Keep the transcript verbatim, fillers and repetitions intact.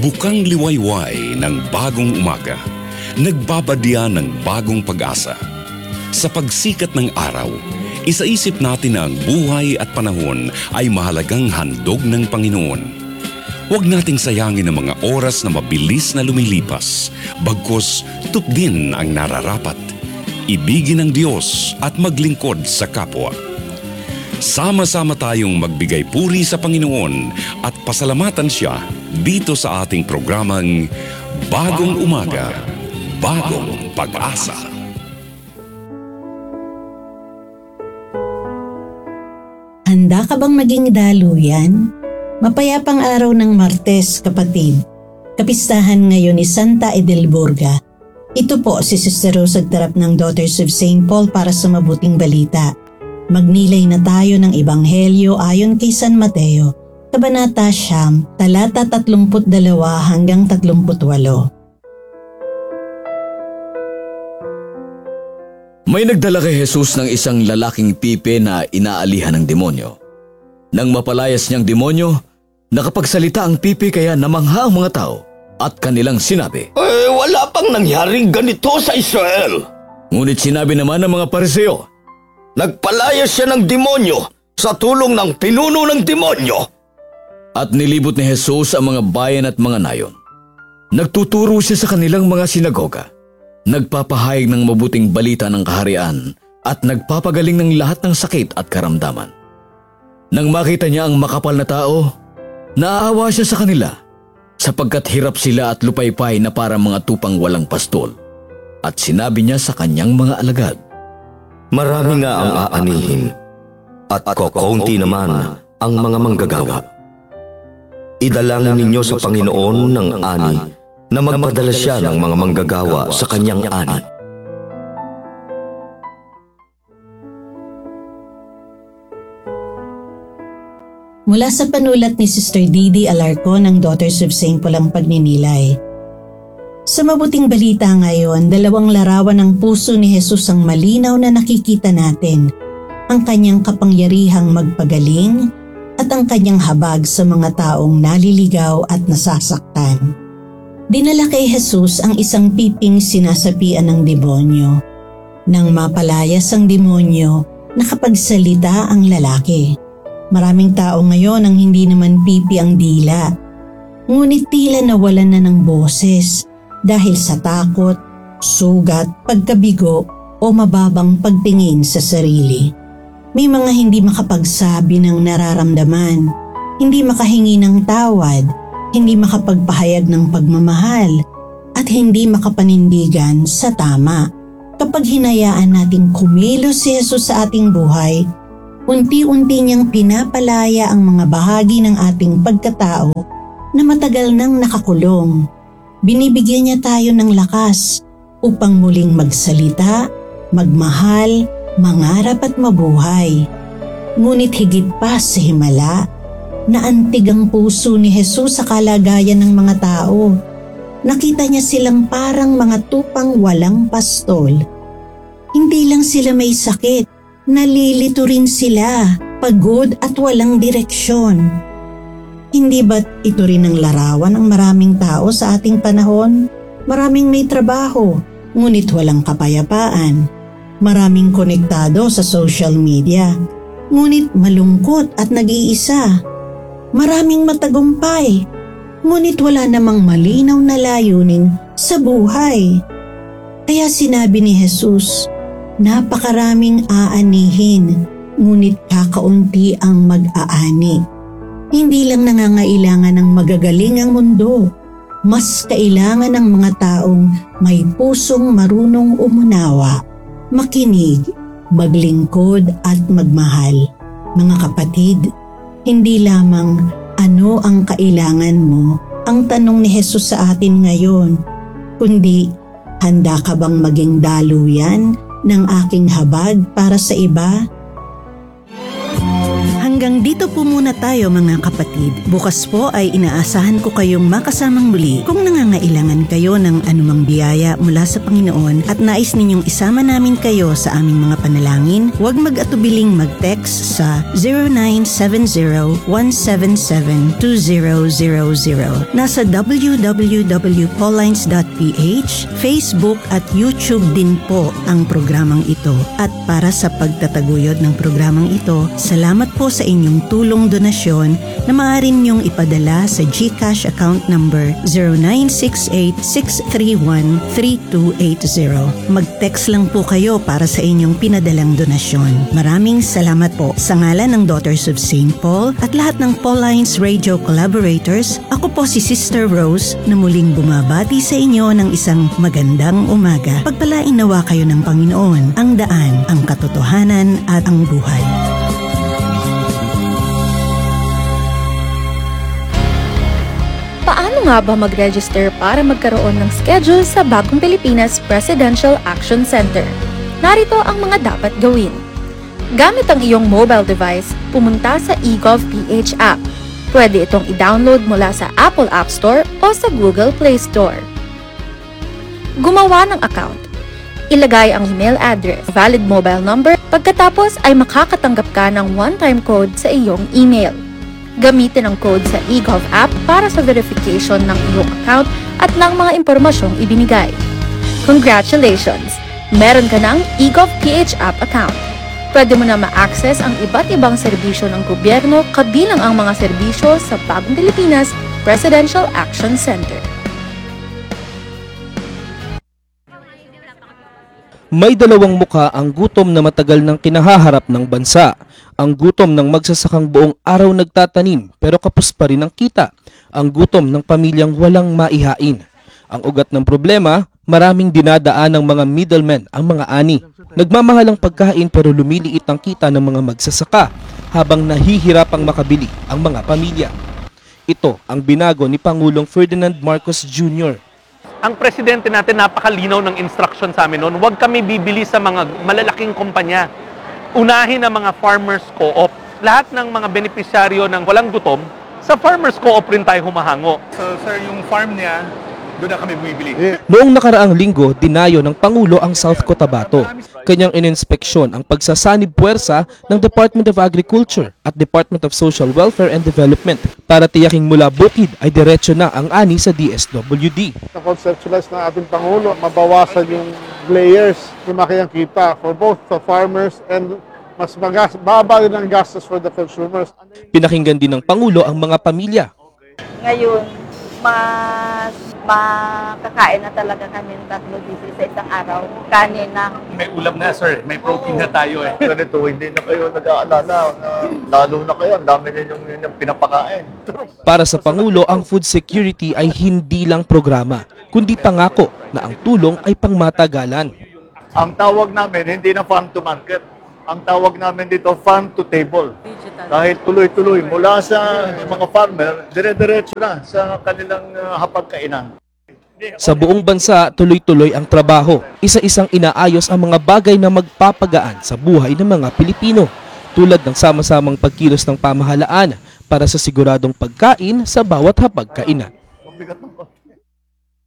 Bukang liwayway ng bagong umaga, nagbabadya ng bagong pag-asa. Sa pagsikat ng araw, isaisip natin na ang buhay at panahon ay mahalagang handog ng Panginoon. Huwag nating sayangin ang mga oras na mabilis na lumilipas, bagkus tupdin ang nararapat. Ibigin ang Diyos at maglingkod sa kapwa. Sama-sama tayong magbigay puri sa Panginoon at pasalamatan Siya dito sa ating programang Bagong Umaga, Bagong Pag-asa. Handa ka bang maging daluyan? Mapayapang araw ng Martes, kapatid. Kapistahan ngayon ni Santa Edelburga. Ito po si Sister Rose Agtarap ng Daughters of Saint Paul para sa mabuting balita. Magnilay na tayo ng Ebanghelyo ayon kay San Mateo, Kabanata Siyam, talata tatlumput dalawa hanggang tatlumput walo. May nagdala kay Jesus ng isang lalaking pipe na inaalihan ng demonyo. Nang mapalayas niyang demonyo, nakapagsalita ang pipe kaya namangha ang mga tao at kanilang sinabi, Eh, wala pang nangyaring ganito sa Israel. Ngunit sinabi naman ng mga Pariseo, Nagpalayas siya ng demonyo sa tulong ng pinuno ng demonyo. At nilibot ni Jesus ang mga bayan at mga nayon. Nagtuturo siya sa kanilang mga sinagoga. Nagpapahayag ng mabuting balita ng kaharian at nagpapagaling ng lahat ng sakit at karamdaman. Nang makita niya ang makapal na tao, naaawa siya sa kanila sapagkat hirap sila at lupaypay na parang mga tupang walang pastol. At sinabi niya sa kanyang mga alagad, Marami nga ang aanihin at kokaunti naman ang mga manggagawa. Idalangin ninyo sa Panginoon ng ani na magpadala siya ng mga manggagawa sa kanyang ani. Mula sa panulat ni Sister Didi Alarcon ng Daughters of Saint Paul ang pagninilay. Sa mabuting balita ngayon, dalawang larawan ng puso ni Jesus ang malinaw na nakikita natin. Ang kanyang kapangyarihang magpagaling at ang kanyang habag sa mga taong naliligaw at nasasaktan. Dinala kay Jesus ang isang piping sinasapian ng demonyo. Nang mapalayas ang demonyo, nakapagsalita ang lalaki. Maraming tao ngayon ang hindi naman pipi ang dila. Ngunit tila nawalan na ng boses dahil sa takot, sugat, pagkabigo o mababang pagtingin sa sarili. May mga hindi makapagsabi ng nararamdaman, hindi makahingi ng tawad, hindi makapagpahayag ng pagmamahal, at hindi makapanindigan sa tama. Kapag hinayaan nating kumilos si Jesus sa ating buhay, unti-unti niyang pinapalaya ang mga bahagi ng ating pagkatao na matagal nang nakakulong. Binibigyan niya tayo ng lakas upang muling magsalita, magmahal, mangarap at mabuhay. Ngunit higit pa sa himala, naantig ang puso ni Jesus sa kalagayan ng mga tao. Nakita niya silang parang mga tupang walang pastol. Hindi lang sila may sakit, nalilito rin sila, pagod at walang direksyon. Hindi ba't ito rin ang larawan ng maraming tao sa ating panahon? Maraming may trabaho, ngunit walang kapayapaan. Maraming konektado sa social media, ngunit malungkot at nag-iisa. Maraming matagumpay, ngunit wala namang malinaw na layunin sa buhay. Kaya sinabi ni Jesus, napakaraming aanihin, ngunit kakaunti ang mag-aani. Hindi lang nangangailangan ng magagaling ang mundo, mas kailangan ng mga taong may pusong marunong umunawa, makinig, maglingkod at magmahal. Mga kapatid, hindi lamang ano ang kailangan mo ang tanong ni Jesus sa atin ngayon, kundi handa ka bang maging daluyan ng aking habag para sa iba? Hanggang dito po muna tayo mga kapatid. Bukas po ay inaasahan ko kayong makasamang muli. Kung nangangailangan kayo ng anumang biyaya mula sa Panginoon at nais ninyong isama namin kayo sa aming mga panalangin, huwag mag-atubiling mag-text sa zero nine seven zero one seven seven two zero zero zero. Nasa w w w dot paulines dot p h, Facebook at YouTube din po ang programang ito. At para sa pagtataguyod ng programang ito, salamat po sa inyong tulong donasyon na maaari niyong ipadala sa GCash account number zero nine six eight six three one three two eight zero. Mag-text lang po kayo para sa inyong pinadalang donasyon. Maraming salamat po. Sa ngalan ng Daughters of Saint Paul at lahat ng Paulines Radio collaborators, ako po si Sister Rose na muling bumabati sa inyo ng isang magandang umaga. Pagpalain nawa kayo ng Panginoon, ang daan, ang katotohanan at ang buhay. Paano nga ba mag-register para magkaroon ng schedule sa Bagong Pilipinas Presidential Action Center? Narito ang mga dapat gawin. Gamit ang iyong mobile device, pumunta sa eGovPH app. Pwede itong i-download mula sa Apple App Store o sa Google Play Store. Gumawa ng account. Ilagay ang email address, valid mobile number, pagkatapos ay makakatanggap ka ng one-time code sa iyong email. Gamitin ang code sa eGov app para sa verification ng iyong account at ng mga impormasyong ibinigay. Congratulations! Meron ka ng eGovPH app account. Pwede mo na ma-access ang iba't ibang serbisyo ng gobyerno kabilang ang mga serbisyo sa Bagong Pilipinas Presidential Action Center. May dalawang muka ang gutom na matagal nang kinahaharap ng bansa. Ang gutom ng magsasakang buong araw nagtatanim pero kapos pa rin ang kita. Ang gutom ng pamilyang walang maihain. Ang ugat ng problema, maraming dinadaan ng mga middlemen ang mga ani. Nagmamahal ang pagkain pero lumiliit ang kita ng mga magsasaka habang nahihirapang makabili ang mga pamilya. Ito ang binago ni Pangulong Ferdinand Marcos Junior Ang presidente natin napakalinaw ng instruction sa amin noon, huwag kami bibili sa mga malalaking kumpanya. Unahin ang mga farmers co-op. Lahat ng mga benepisyaryo ng walang gutom, sa farmers co-op rin tayo humahango. So sir, yung farm niya, doon na kami bumibili. Noong nakaraang linggo, dinayo ng Pangulo ang South Cotabato. Kanyang ininspeksyon ang pagsasanib puwersa ng Department of Agriculture at Department of Social Welfare and Development para tiyaking mula bukid ay diretso na ang ani sa D S W D. Na-conceptualize ng ating Pangulo, mabawasan yung layers, lumaki ang kita for both the farmers and mas magas, baba din ang gastos for the consumers. Pinakinggan din ng Pangulo ang mga pamilya. Ngayon, mas makakain na talaga kami ng tatlo dito sa isang araw. Kanin na. May ulam na sir, may protein na tayo eh. Ganito, hindi na kayo nag-aalala na lalo na kayo, ang dami ninyong yung pinapakain. Para sa Pangulo, ang food security ay hindi lang programa, kundi pangako na ang tulong ay pangmatagalan. Ang tawag namin, hindi na farm to market. Ang tawag namin dito, farm to table. Dahil tuloy-tuloy, mula sa mga farmer, dire-diretso na sa kanilang uh, hapagkainan. Sa buong bansa, tuloy-tuloy ang trabaho. Isa-isang inaayos ang mga bagay na magpapagaan sa buhay ng mga Pilipino, tulad ng sama-samang pagkilos ng pamahalaan para sa siguradong pagkain sa bawat hapagkainan. Mabigat ng